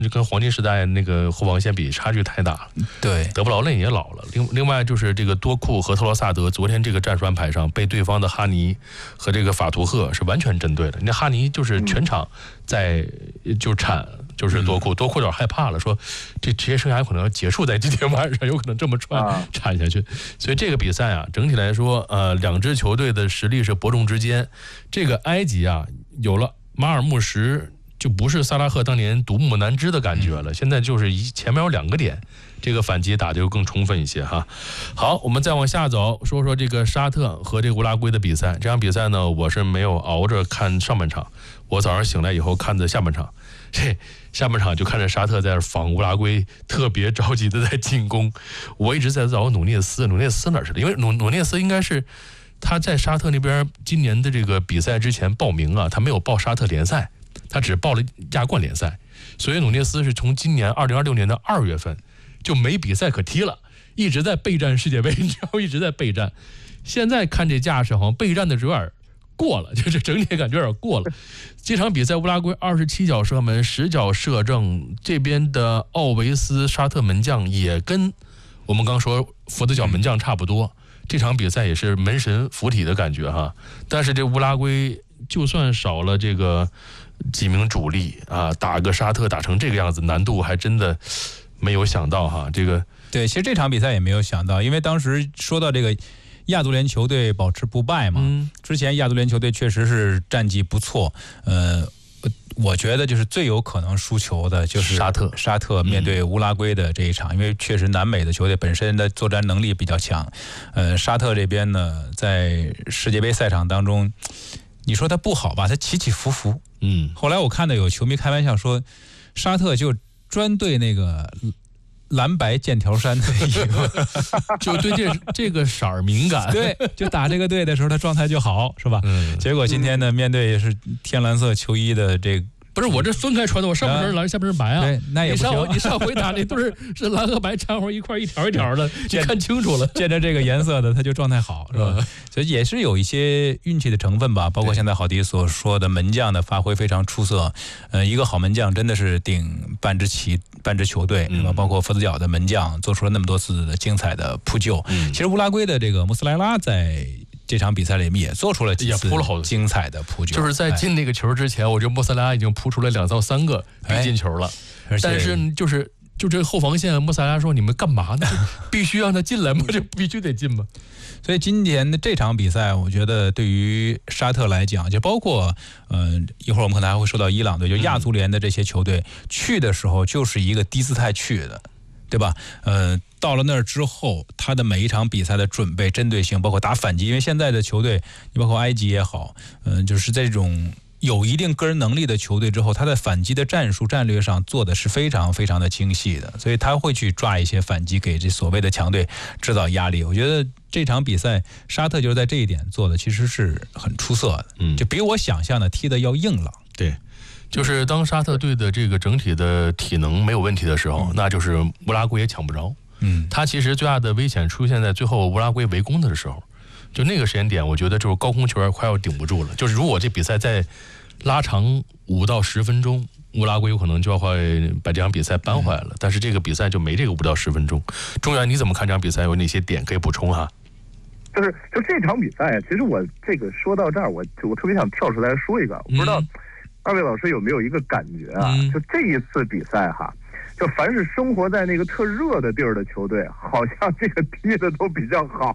跟黄金时代那个后防线比，差距太大了。 对， 德布劳内也老了。另外就是这个多库和特罗萨德昨天这个战术安排上，被对方的哈尼和这个法图赫是完全针对的。那哈尼就是全场在就铲。就是多库有点害怕了，说这职业生涯有可能要结束在今天晚上，有可能这么铲下去。所以这个比赛啊，整体来说，两支球队的实力是伯仲之间。这个埃及啊，有了马尔穆什，就不是萨拉赫当年独木难支的感觉了。现在就是前面有2个点，这个反击打得就更充分一些哈。好，我们再往下走，说说这个沙特和这个乌拉圭的比赛。这场比赛呢，我是没有熬着看上半场，我早上醒来以后看的下半场。下半场就看着沙特在防乌拉圭，特别着急的在进攻。我一直在找努涅斯哪去了？因为努涅斯应该是他在沙特那边今年的这个比赛之前报名啊，他没有报沙特联赛，他只报了亚冠联赛，所以努涅斯是从今年2026年的2月份就没比赛可踢了，一直在备战世界杯，然后一直在备战。现在看这架势，好像备战的有点过了，就是整体感觉有点过了。这场比赛乌拉圭27脚射门10脚射正，这边的奥维斯沙特门将也跟我们刚说佛得角门将差不多，这场比赛也是门神附体的感觉哈。但是这乌拉圭就算少了这个几名主力啊，打个沙特打成这个样子，难度还真的没有想到哈。这个对，其实这场比赛也没有想到，因为当时说到这个亚足联球队保持不败嘛，之前亚足联球队确实是战绩不错，我觉得就是最有可能输球的就是沙特面对乌拉圭的这一场，因为确实南美的球队本身的作战能力比较强，沙特这边呢在世界杯赛场当中，你说他不好吧，他起起伏伏，后来我看到有球迷开玩笑说，沙特就专对那个蓝白剑条衫的衣服， 就对这个色儿敏感。 对，就打这个队的时候，他状态就好，是吧？结果今天呢，面对是天蓝色球衣的这个。 不是我这分开穿的，我上半身蓝，下半身白啊。 对，那也不行。 你上回打那都是蓝和白掺和一块，一条一条的，你看清楚了。 见着这个颜色的，他就状态好，是吧？所以也是有一些运气的成分吧。包括现在郝迪所说的门将的发挥非常出色。一个好门将真的是顶半支球队，是吧？包括佛得角的门将做出了那么多次的精彩的扑救。其实乌拉圭的这个穆斯莱拉在这场比赛里面也做出了几次精彩的扑救， 就是在进那个球之前，我觉得穆斯莱拉已经扑出了2到3个必进球了，但是就这后防线，穆斯莱拉说：“你们干嘛呢？必须让他进来吗？就必须得进吗？” 所以今年的这场比赛，我觉得对于沙特来讲，就包括一会儿我们可能还会说到伊朗队，就亚足联的这些球队去的时候就是一个低姿态去的。对吧？到了那儿之后，他的每一场比赛的准备、针对性，包括打反击，因为现在的球队，你包括埃及也好，就是这种有一定个人能力的球队之后，他在反击的战术战略上做的是非常非常的精细的，所以他会去抓一些反击，给这所谓的强队制造压力。我觉得这场比赛沙特就是在这一点做的其实是很出色的，就比我想象的踢的要硬朗。 对。就是当沙特队的这个整体的体能没有问题的时候，那就是乌拉圭也抢不着。他其实最大的危险出现在最后乌拉圭围攻的时候，就那个时间点，我觉得就是高空球员快要顶不住了。就是如果这比赛再拉长5到10分钟，乌拉圭有可能就要会把这场比赛扳回来了。但是这个比赛就没这个5到10分钟。中原你怎么看这场比赛？有哪些点可以补充哈？ 就这场比赛，其实我这个说到这儿，我特别想跳出来说一个，我不知道2位老师有没有一个感觉啊？就这一次比赛哈，就凡是生活在那个特热的地儿的球队，好像这个踢的都比较好，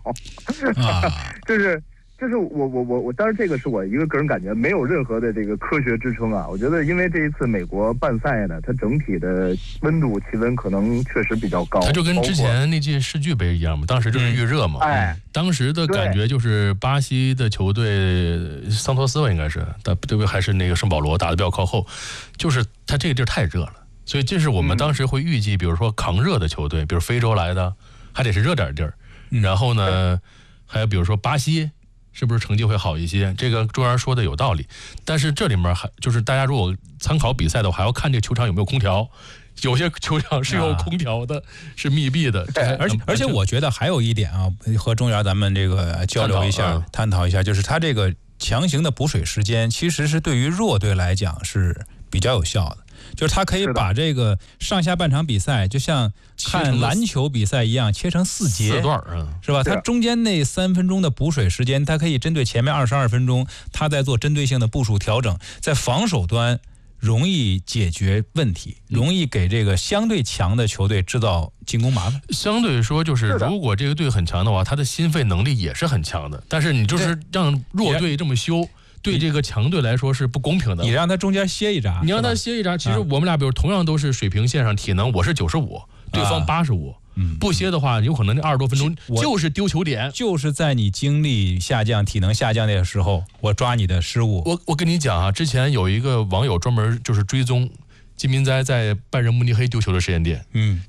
就是我当然这个是我一个个人感觉，没有任何的这个科学支撑啊。我觉得因为这一次美国办赛呢，它整体的温度气温可能确实比较高， 它就跟之前那届世俱杯一样嘛，当时就是预热嘛。当时的感觉就是巴西的球队桑托斯吧，应该是对不对？还是那个圣保罗打得比较靠后，就是它这个地儿太热了，所以这是我们当时会预计，比如说抗热的球队，比如非洲来的，还得是热点地儿。然后呢，还有比如说巴西。是不是成绩会好一些？这个周然说的有道理，但是这里面还就是大家如果参考比赛的话，还要看这球场有没有空调。有些球场是有空调的，是密闭的。 而且我觉得还有一点啊，和中原咱们这个交流一下、探讨一下，就是他这个强行的补水时间，其实是对于弱队来讲是比较有效的。 就是他可以把这个上下半场比赛就像看篮球比赛一样切成4节 4段是吧？他中间那3分钟的补水时间，他可以针对前面22分钟，他在做针对性的部署调整，在防守端容易解决问题，容易给这个相对强的球队制造进攻麻烦。 相对说，就是如果这个队很强的话，他的心肺能力也是很强的。但是你就是让弱队这么修，对这个强队来说是不公平的。 你让他中间歇一闸， 你让他歇一闸，其实我们俩比如同样都是水平线上，体能我是95，对方85。不歇的话，有可能那20多分钟就是丢球点， 就是在你精力下降、体能下降的时候，我抓你的失误。 我跟你讲啊，之前有一个网友专门就是追踪金明哉在拜仁慕尼黑丢球的时间点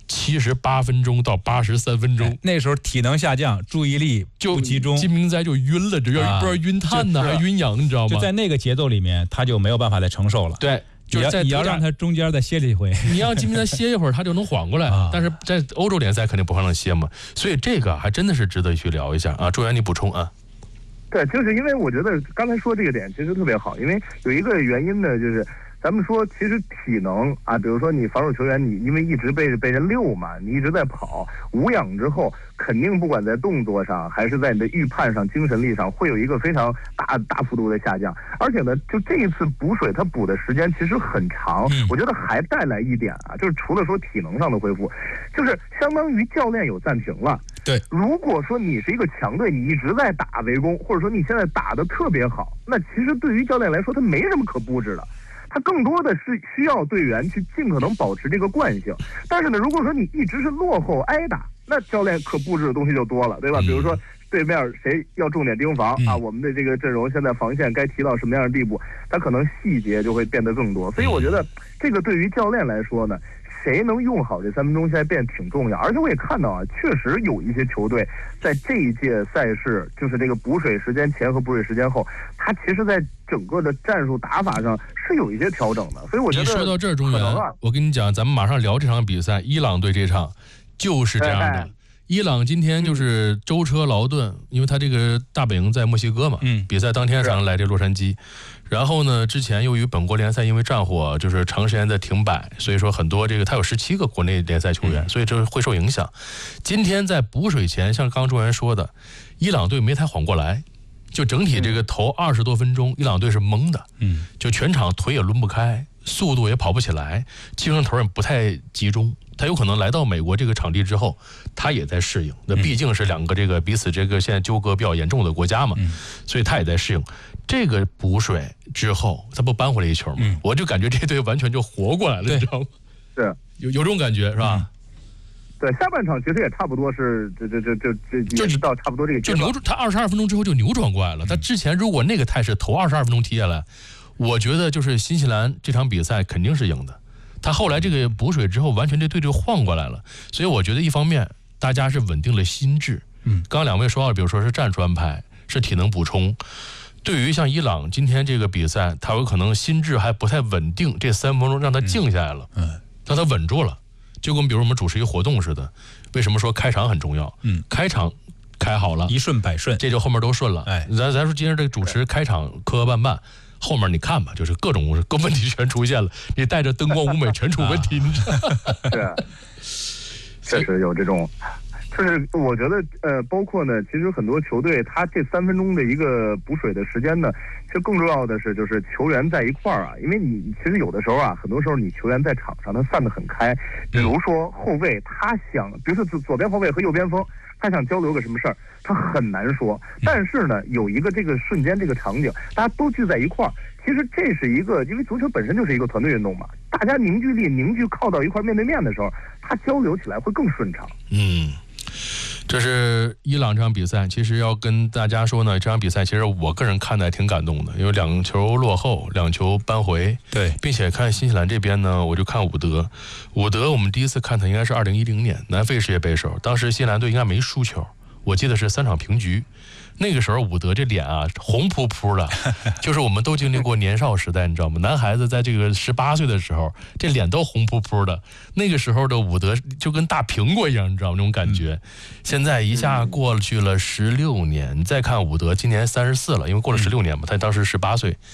，78分钟到83分钟， 那时候体能下降，注意力不集中， 金明哉就晕了，不知道晕碳呢还是晕氧，你知道吗？ 就在那个节奏里面，他就没有办法再承受了。 对。 你要让他中间再歇一回， 你让金明哉歇一会儿，他就能缓过来。但是在欧洲联赛肯定不会让他歇嘛，所以这个还真的是值得去聊一下啊。周源，你补充啊？ 对，就是因为我觉得刚才说这个点其实特别好，因为有一个原因呢，就是咱们说其实体能啊，比如说你防守球员，你因为一直被人溜嘛，你一直在跑，无氧之后，肯定不管在动作上还是在你的预判上、精神力上，会有一个非常大幅度的下降。而且呢，就这一次补水，它补的时间其实很长。我觉得还带来一点啊，就是除了说体能上的恢复，就是相当于教练有暂停了。 对， 如果说你是一个强队，你一直在打围攻，或者说你现在打得特别好，那其实对于教练来说，他没什么可布置的。他更多的是需要队员去尽可能保持这个惯性，但是呢，如果说你一直是落后挨打，那教练可布置的东西就多了，对吧？比如说对面谁要重点盯防啊，我们的这个阵容现在防线该提到什么样的地步，他可能细节就会变得更多。所以我觉得这个对于教练来说呢，谁能用好这3分钟现在变挺重要。而且我也看到啊，确实有一些球队在这一届赛事，就是这个补水时间前和补水时间后，他其实在整个的战术打法上是有一些调整的。所以我觉得你说到这儿，中原，我跟你讲，咱们马上聊这场比赛，伊朗队这场就是这样的。伊朗今天就是舟车劳顿，因为他这个大本营在墨西哥嘛，比赛当天才能来这洛杉矶。然后呢，之前由于本国联赛因为战火就是长时间的停摆，所以说很多这个他有17个国内联赛球员，所以这会受影响。今天在补水前，像刚周源说的，伊朗队没太缓过来，就整体这个头20多分钟，伊朗队是懵的，就全场腿也抡不开，速度也跑不起来，精神头也不太集中。他有可能来到美国这个场地之后，他也在适应。那毕竟是2个这个彼此这个现在纠葛比较严重的国家嘛，所以他也在适应。这个补水之后，他不扳回来一球吗？我就感觉这队完全就活过来了，你知道吗？ 是有这种感觉是吧？ 对，下半场其实也差不多是就到差不多这个阶段， 他22分钟之后就扭转过来了。他之前如果那个态势头22分钟踢下来，我觉得就是新西兰这场比赛肯定是赢的。他后来这个补水之后，完全这队就晃过来了。所以我觉得一方面大家是稳定了心智，刚刚2位说到，比如说是战术安排，是体能补充。对于像伊朗今天这个比赛，他有可能心智还不太稳定，这3分钟让他静下来了，让他稳住了。就跟比如我们主持一个活动似的，为什么说开场很重要？开场开好了， 一顺百顺， 这就后面都顺了。咱说今天这个主持开场磕磕绊绊，后面你看吧，就是各种问题全出现了，你带着灯光舞美全出问题，你知道吗？ 是，确实有这种。就是我觉得包括呢，其实很多球队他这3分钟的一个补水的时间呢，其实更重要的是就是球员在一块儿啊，因为你其实有的时候啊，很多时候你球员在场上他散得很开，比如说后卫他想，比如说左边后卫和右边锋，他想交流个什么事儿，他很难说。但是呢，有一个这个瞬间这个场景，大家都聚在一块儿，其实这是一个，因为足球本身就是一个团队运动嘛，大家凝聚靠到一块面对面的时候，他交流起来会更顺畅。 这是伊朗这场比赛，其实要跟大家说呢，这场比赛其实我个人看的还挺感动的，因为2球落后，2球扳回， 对， 并且看新西兰这边呢，我就看伍德，我们第一次看他应该是2010年南非世界杯时候，当时新西兰队应该没输球，我记得是3场平局。那个时候伍德这脸啊红扑扑的，就是我们都经历过年少时代，你知道吗？男孩子在这个18岁的时候，这脸都红扑扑的。那个时候的伍德就跟大苹果一样，你知道吗？那种感觉。现在一下过去了16年，你再看伍德今年34了，因为过了16年嘛，他当时18岁。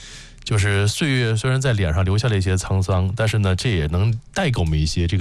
就是岁月虽然在脸上留下了一些沧桑，但是呢，这也能带给我们一些这个